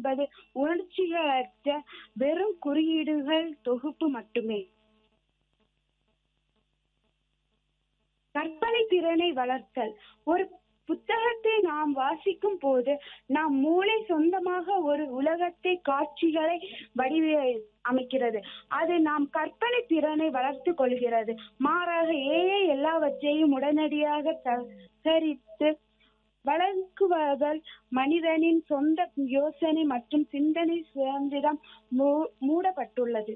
என்பது உணர்ச்சிகளற்ற வெறும் குறியீடுகள் தொகுப்பு மட்டுமே. கற்பனை திறனை வளர்த்தல். ஒரு புத்தகத்தை நாம் வாசிக்கும் போது நம் மூளை சொந்தமாக ஒரு உலகத்தை காட்சிகளை அமைக்கிறது. அது நாம் கற்பனை திறனை வளர்த்து கொள்கிறது. மாறாக ஏஐ எல்லாவற்றையும் உடனடியாக தகரித்து வழங்குவதால் மனிதனின் சொந்த யோசனை மற்றும் சிந்தனை சுதந்திரம் மூடப்பட்டுள்ளது.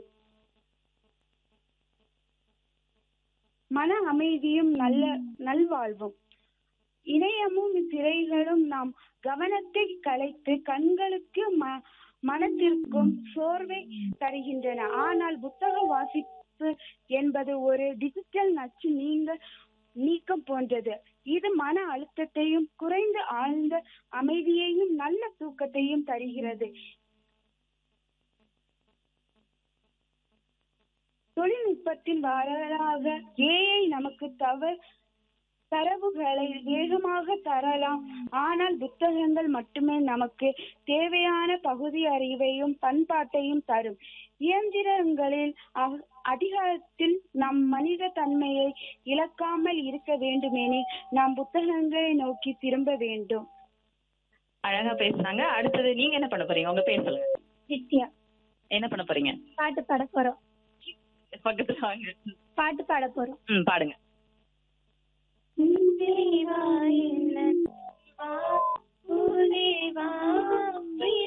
மன அமைதியும் நல்வாழ்வும். இணையமும் திரைகளும் நாம் கவனத்தை கலைத்து கண்களுக்கு மனத்திற்கும் சோர்வை தருகின்றன. ஆனால் புத்தக வாசிப்பு என்பது ஒரு டிஜிட்டல் நச்சு நீக்கம் போன்றது. இது மன அழுத்தத்தையும் குறைந்த ஆழ்ந்த அமைதியையும் நல்ல தூக்கத்தையும் தருகிறது. தொழில்நுட்பத்தின் வரலாக ஏஐ நமக்கு தரவுகளை வேகமாக தரலாம். ஆனால் புத்தகங்கள் மட்டுமே நமக்கு தேவையான பகுதி அறிவையும் பண்பாட்டையும் தரும். இயந்திரங்களில் அதிகாரத்தில் நம் மனித தன்மையை இழக்காமல் இருக்க வேண்டுமெனில் நாம் புத்தகங்களை நோக்கி திரும்ப வேண்டும். அழகா பேசுனாங்க. அடுத்தது நீங்க என்ன பண்ண போறீங்க? உங்க பேர் சொல்லுங்க. நித்யா. என்ன பண்ண போறீங்க? பாட்டு பாட போறோம். பக்கத்துல வாங்க. பாட்டு பாட போறோம். பாடுங்க. தேவா என்ன தேவா